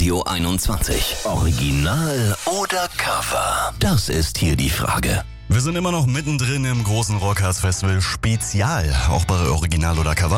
Radio 21. Original oder Cover? Das ist hier die Frage. Wir sind immer noch mittendrin im großen Rockhard Festival Spezial, auch bei Original oder Cover.